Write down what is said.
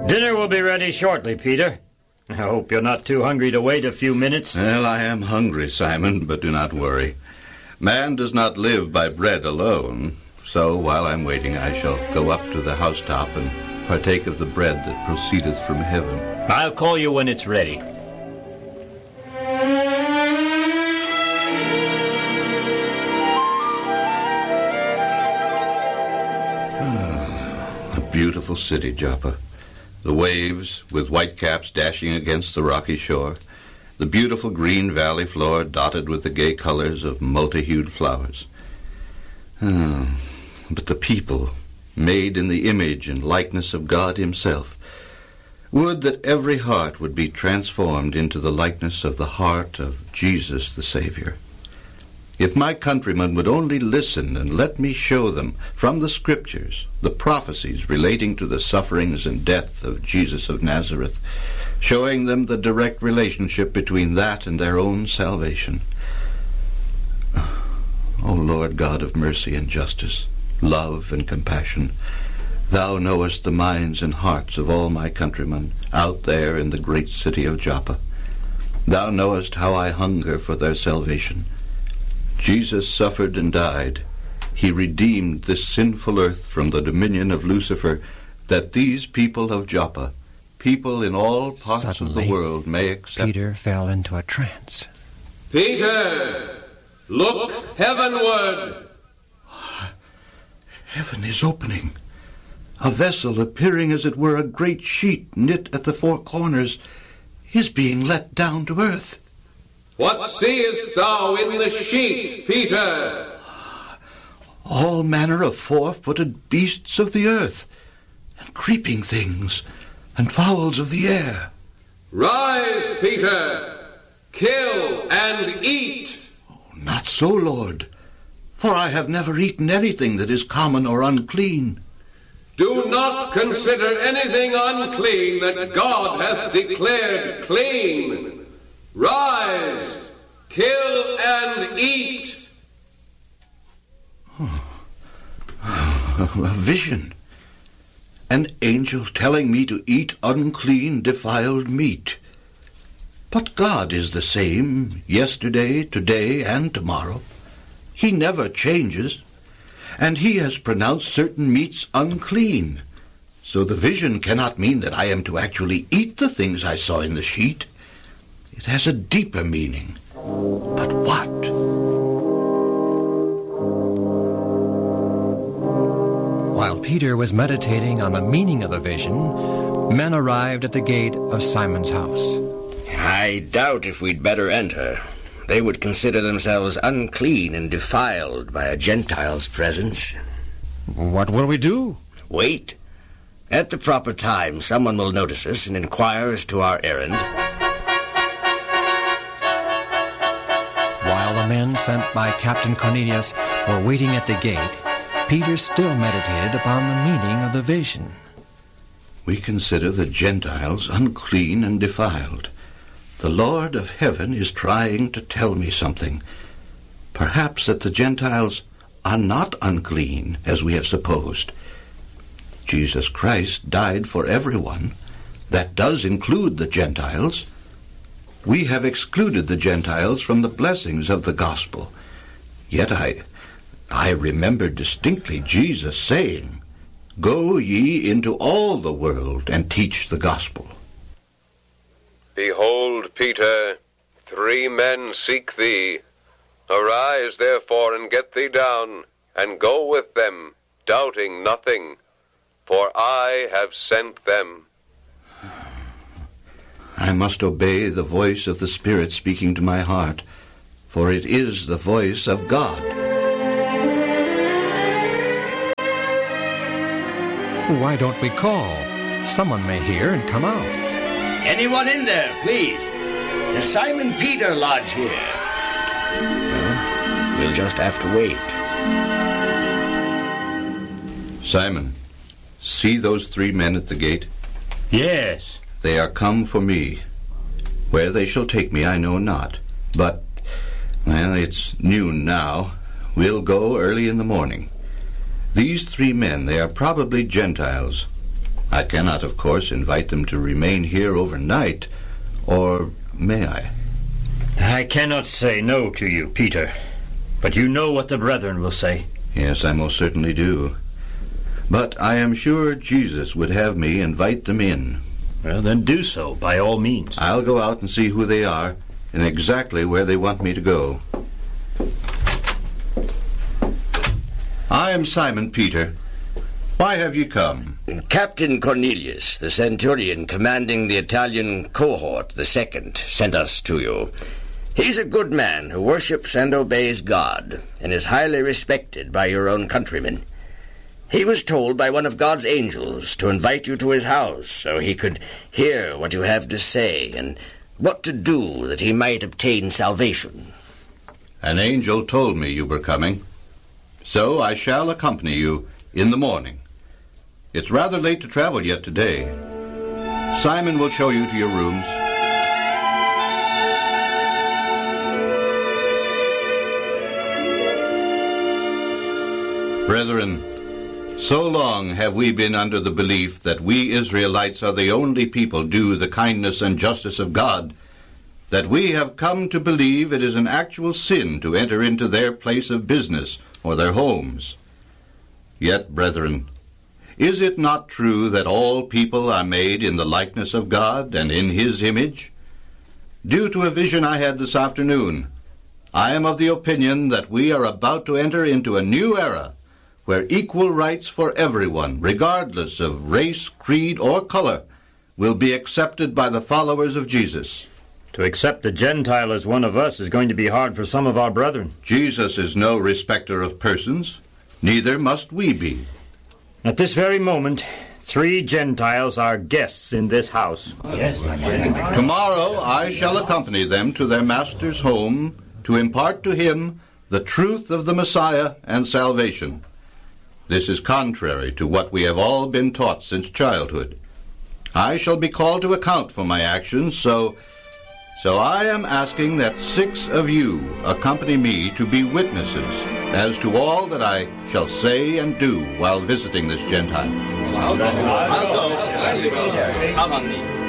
Dinner will be ready shortly, Peter. I hope you're not too hungry to wait a few minutes. Well, I am hungry, Simon, but do not worry. Man does not live by bread alone. So, while I'm waiting, I shall go up to the housetop and partake of the bread that proceedeth from heaven. I'll call you when it's ready. A beautiful city, Joppa. The waves, with whitecaps dashing against the rocky shore. The beautiful green valley floor dotted with the gay colors of multi-hued flowers. But the people, made in the image and likeness of God himself. Would that every heart would be transformed into the likeness of the heart of Jesus the Savior. If my countrymen would only listen and let me show them from the Scriptures the prophecies relating to the sufferings and death of Jesus of Nazareth, showing them the direct relationship between that and their own salvation. O Lord God of mercy and justice, love and compassion, Thou knowest the minds and hearts of all my countrymen out there in the great city of Joppa. Thou knowest how I hunger for their salvation. Jesus suffered and died. He redeemed this sinful earth from the dominion of Lucifer, that these people of Joppa, people in all parts of the world, may accept. Peter fell into a trance. Peter, look heavenward. Heaven is opening. A vessel appearing as it were a great sheet knit at the four corners is being let down to earth. What seest thou in the sheet, Peter? All manner of four-footed beasts of the earth, and creeping things, and fowls of the air. Rise, Peter, kill and eat. Not so, Lord, for I have never eaten anything that is common or unclean. Do not consider anything unclean that God hath declared clean. Rise, kill and eat. A vision. An angel telling me to eat unclean, defiled meat. But God is the same yesterday, today, and tomorrow. He never changes. And he has pronounced certain meats unclean. So the vision cannot mean that I am to actually eat the things I saw in the sheet. It has a deeper meaning. But what? While Peter was meditating on the meaning of the vision, men arrived at the gate of Simon's house. I doubt if we'd better enter. They would consider themselves unclean and defiled by a Gentile's presence. What will we do? Wait. At the proper time, someone will notice us and inquire as to our errand. While the men sent by Captain Cornelius were waiting at the gate, Peter still meditated upon the meaning of the vision. We consider the Gentiles unclean and defiled. The Lord of heaven is trying to tell me something. Perhaps that the Gentiles are not unclean, as we have supposed. Jesus Christ died for everyone. That does include the Gentiles. We have excluded the Gentiles from the blessings of the gospel. Yet I remember distinctly Jesus saying, "Go ye into all the world and teach the gospel." Behold, Peter, 3 men seek thee. Arise, therefore, and get thee down, and go with them, doubting nothing, for I have sent them. I must obey the voice of the Spirit speaking to my heart, for it is the voice of God. Why don't we call? Someone may hear and come out. Anyone in there, please? Does Simon Peter lodge here? Well, we'll just have to wait. Simon, see those 3 men at the gate? Yes. They are come for me. Where they shall take me I know not. But, well, it's noon now. We'll go early in the morning. These 3 men, they are probably Gentiles. I cannot, of course, invite them to remain here overnight, or may I? I cannot say no to you, Peter, but you know what the brethren will say. Yes, I most certainly do. But I am sure Jesus would have me invite them in. Well, then do so, by all means. I'll go out and see who they are and exactly where they want me to go. I am Simon Peter. Why have you come? Captain Cornelius, the centurion commanding the Italian cohort, the 2nd, sent us to you. He's a good man who worships and obeys God, and is highly respected by your own countrymen. He was told by one of God's angels to invite you to his house so he could hear what you have to say and what to do that he might obtain salvation. An angel told me you were coming, so I shall accompany you in the morning. It's rather late to travel yet today. Simon will show you to your rooms. Brethren, so long have we been under the belief that we Israelites are the only people due the kindness and justice of God, that we have come to believe it is an actual sin to enter into their place of business or their homes. Yet, brethren, is it not true that all people are made in the likeness of God and in his image? Due to a vision I had this afternoon, I am of the opinion that we are about to enter into a new era where equal rights for everyone, regardless of race, creed, or color, will be accepted by the followers of Jesus. To accept a Gentile as one of us is going to be hard for some of our brethren. Jesus is no respecter of persons. Neither must we be. At this very moment, 3 Gentiles are guests in this house. Yes. Tomorrow I shall accompany them to their master's home to impart to him the truth of the Messiah and salvation. This is contrary to what we have all been taught since childhood. I shall be called to account for my actions, so I am asking that 6 of you accompany me to be witnesses as to all that I shall say and do while visiting this Gentile. I'll go. Come on me.